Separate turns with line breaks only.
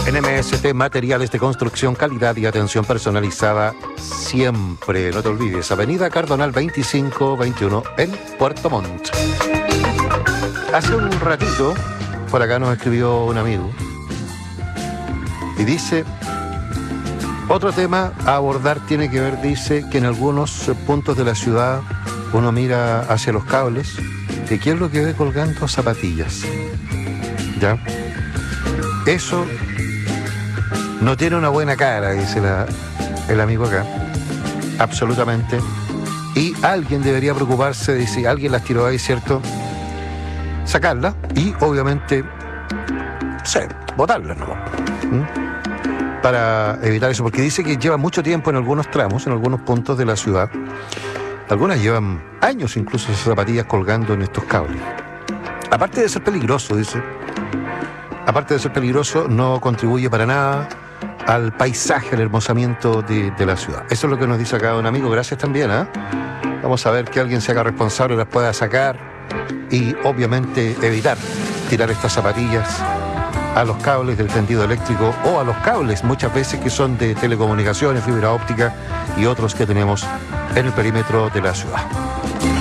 NMST, materiales de construcción, calidad y atención personalizada siempre. No te olvides, Avenida Cardonal 2521 en Puerto Montt. Hace un ratito, por acá nos escribió un amigo y dice, otro tema a abordar tiene que ver, dice, que en algunos puntos de la ciudad uno mira hacia los cables, que quién es lo que ve colgando zapatillas. ¿Ya? Eso no tiene una buena cara, dice el amigo acá. Absolutamente. Y alguien debería preocuparse de si alguien las tiró ahí, ¿cierto? Sacarlas y, obviamente, no sé, botarlas nomás. Para evitar eso, porque dice que lleva mucho tiempo en algunos tramos, en algunos puntos de la ciudad. Algunas llevan años incluso esas zapatillas colgando en estos cables. Aparte de ser peligroso, dice, aparte de ser peligroso, no contribuye para nada al paisaje, al hermosamiento de la ciudad. Eso es lo que nos dice acá un amigo. Gracias también, ¿eh? Vamos a ver que alguien se haga responsable, las pueda sacar y obviamente evitar tirar estas zapatillas a los cables del tendido eléctrico o a los cables muchas veces que son de telecomunicaciones, fibra óptica y otros que tenemos en el perímetro de la ciudad.